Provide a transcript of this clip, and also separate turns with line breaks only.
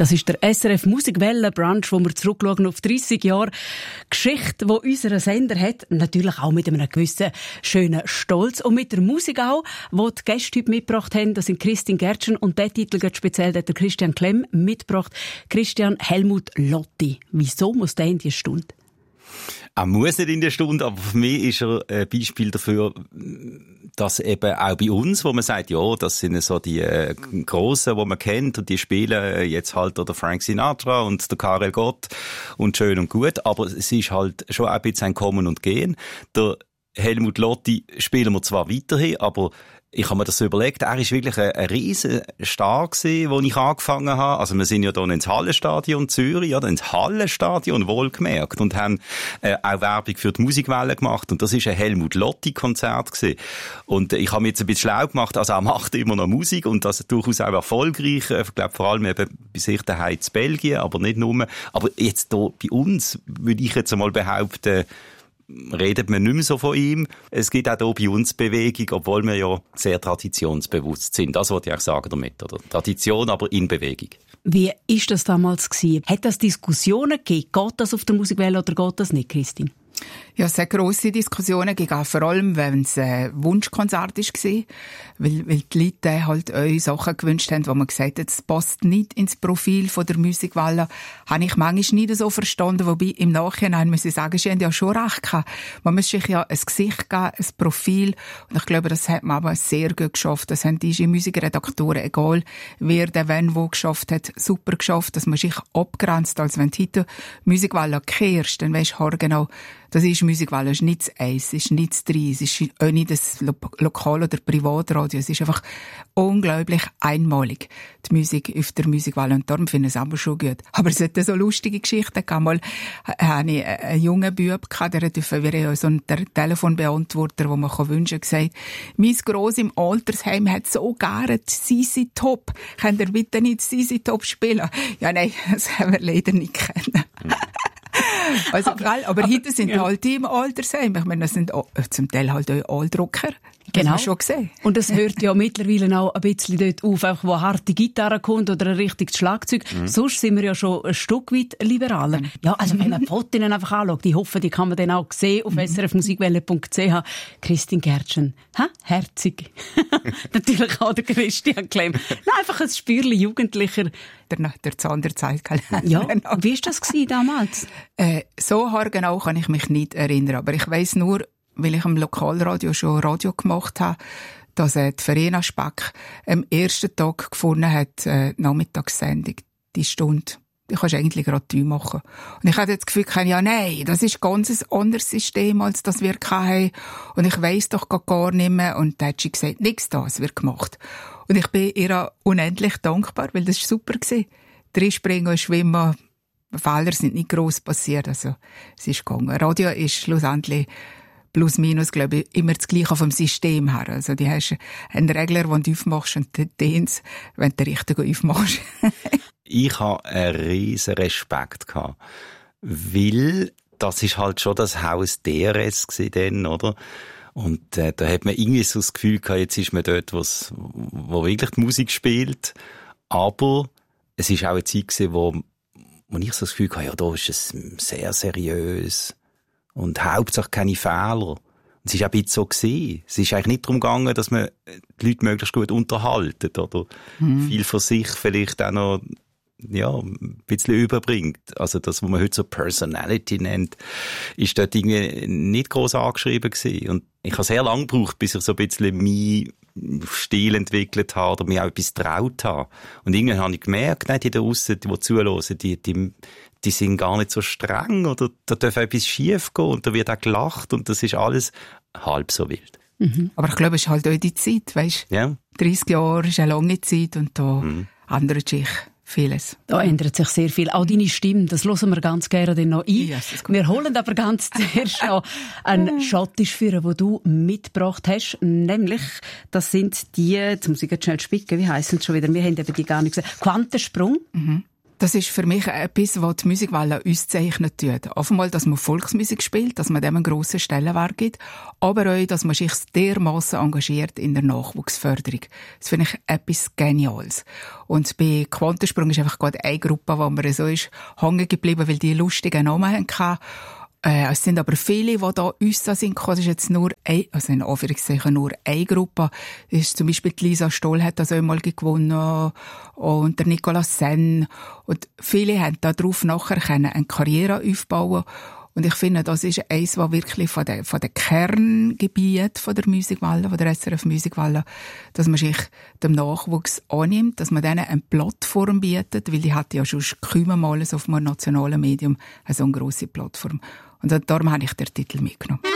Das ist der SRF Musikwelle-Brunch, wo wir zurückschauen auf 30 Jahre Geschichte, die unser Sender hat. Natürlich auch mit einem gewissen schönen Stolz. Und mit der Musik auch, die die Gäste heute mitgebracht haben. Das sind Christine Gertschen und der Titel geht speziell der Christian Klemm mitgebracht. Christian, Helmut Lotti. Wieso muss der in die Stunde?
Er muss nicht in der Stunde, aber für mich ist er ein Beispiel dafür, dass eben auch bei uns, wo man sagt, ja, das sind so die Grossen, die man kennt und die spielen jetzt halt der Frank Sinatra und der Karel Gott und schön und gut, aber es ist halt schon ein bisschen ein Kommen und Gehen. Der Helmut Lotti spielen wir zwar weiterhin, aber ich habe mir das so überlegt, er ist wirklich ein riesen Star gewesen, wo ich angefangen habe. Also wir sind ja hier ins Hallenstadion Zürich, oder ins Hallenstadion wohlgemerkt, und haben auch Werbung für die Musikwelle gemacht, und das ist ein Helmut Lotti Konzert gewesen. Und ich habe mich jetzt ein bisschen schlau gemacht, also er macht immer noch Musik und das durchaus auch erfolgreich. Ich glaube vor allem eben bei sich daheim in Belgien, aber nicht nur. Aber jetzt hier bei uns würde ich jetzt einmal behaupten, redet man nicht mehr so von ihm. Es gibt auch hier bei uns Bewegung, obwohl wir ja sehr traditionsbewusst sind. Das wollte ich auch sagen damit, oder? Tradition, aber in Bewegung.
Wie ist das damals gewesen? Hat es Diskussionen gegeben? Geht das auf der Musikwelle oder geht das nicht, Christine?
Ja, sehr grosse Diskussionen gegeben, vor allem, wenn es ein Wunschkonzert war, weil die Leute halt euch Sachen gewünscht haben, wo man gesagt hat, es passt nicht ins Profil von der Musikwelle. Habe ich manchmal nicht so verstanden, wobei im Nachhinein muss ich sagen, sie haben ja schon recht gehabt. Man muss sich ja ein Gesicht geben, ein Profil, und ich glaube, das hat man aber sehr gut geschafft. Das haben die Musikredaktoren, egal wer der wenn wo geschafft hat, super geschafft, dass man sich abgrenzt, als wenn du heute Musikwelle kehrst, dann weisst du genau, das ist Musikwelle, es ist nicht das 1, es ist nicht das 3, es ist auch nicht das Lokal- oder Privatradio, es ist einfach unglaublich einmalig, die Musik auf der Musikwelle, und darum finde ich es aber schon gut. Aber es hat so lustige Geschichten gehabt. Mal hatte ich einen jungen Bub, der hat so einen Telefonbeantworter, wo man wünschen kann, gesagt, mein Gross im Altersheim hat so gerne ZZ Top. Könnt ihr bitte nicht ZZ Top spielen? Ja, nein, das haben wir leider nicht kennen. Also, aber heute sind halt die im Altersheim. Ich meine, das sind zum Teil halt auch Altrocker. Das haben wir schon gesehen.
Und es hört ja mittlerweile auch ein bisschen dort auf, einfach wo harte Gitarre kommt oder ein richtiges Schlagzeug. Sonst sind wir ja schon ein Stück weit liberaler. Ja, also wenn man die Fotos einfach anschaut, ich hoffe, die kann man dann auch sehen auf srfmusikwelle.ch. Christine Gertschen. Herzig. Natürlich auch der Christian Klemm. Nein, einfach ein Spürchen Jugendlicher.
Der Zahn der Zeit.
Ja, genau. Wie war das damals?
So haargenau kann ich mich nicht erinnern, aber ich weiss nur, weil ich am Lokalradio schon Radio gemacht habe, dass die Verena Speck am ersten Tag gefunden hat, Nachmittagssendung, die Stunde. Die kannst du eigentlich gerade machen. Und ich hatte das Gefühl, ja, nein, das ist ganz ein anderes System, als das wir hatten. Und ich weiss doch gar nicht mehr. Und da hat sie gesagt, nichts da, es wird gemacht. Und ich bin ihr unendlich dankbar, weil das war super gewesen. Drinspringen und schwimmen, Fehler sind nicht gross passiert, also es ist gegangen. Radio ist schlussendlich plus minus, glaube ich, immer das Gleiche vom System her. Also du hast einen Regler, den du aufmachst, und den wenn du den richtigen aufmachst.
Ich hatte einen riesen Respekt gehabt, weil das ist halt schon das Haus DRS gewesen, oder? Und da hat man irgendwie so das Gefühl gehabt, jetzt ist man dort, wo wirklich die Musik spielt. Aber es ist auch eine Zeit gewesen, wo ich so das Gefühl hatte, ja, da ist es sehr seriös und hauptsächlich keine Fehler. Und es ist auch ein bisschen so gewesen. Es ist eigentlich nicht darum gegangen, dass man die Leute möglichst gut unterhalten oder viel von sich vielleicht auch noch ein bisschen überbringt. Also das, was man heute so Personality nennt, ist dort irgendwie nicht gross angeschrieben gewesen. Und ich habe sehr lange gebraucht, bis ich so ein bisschen meinen Stil entwickelt habe oder mir auch etwas getraut habe. Und irgendwann habe ich gemerkt, die da draussen, die zuhören, die sind gar nicht so streng, oder da darf etwas schief gehen und da wird auch gelacht und das ist alles halb so wild.
Aber ich glaube, es ist halt auch die Zeit, weisst?
Ja.
30 Jahre ist eine lange Zeit und da ändert sich vieles.
Da ändert sich sehr viel. Auch deine Stimme, das hören wir ganz gerne dann noch ein.
Yes,
wir holen aber ganz zuerst noch einen Schottisch führen, den du mitgebracht hast. Nämlich, das sind die, jetzt muss ich jetzt schnell spicken, wie heissen sie schon wieder? Wir haben eben die gar nicht gesehen. Quantensprung.
Das ist für mich etwas, was die Musikwelle uns zeichnet tut. Auf einmal, dass man Volksmusik spielt, dass man dem einen grossen Stellenwert gibt, aber auch, dass man sich dermassen engagiert in der Nachwuchsförderung. Das finde ich etwas Geniales. Und bei Quantensprung ist einfach gerade eine Gruppe, wo man so ist hängen geblieben, weil die lustigen Namen hatten. Es sind aber viele, die da uns da sind. Das ist jetzt nur in Anführungszeichen nur eine Gruppe. Das ist zum Beispiel die Lisa Stoll hat das einmal gewonnen und der Nicolas Senn. Und viele haben darauf nachher eine Karriere aufbauen. Und ich finde, das ist eins, was wirklich von den Kerngebieten von der Musikwelle, von der SRF Musikwelle, dass man sich dem Nachwuchs annimmt, dass man denen eine Plattform bietet, weil die hat ja schon kaum mal auf einem nationalen Medium so eine grosse Plattform. Und darum habe ich den Titel mitgenommen.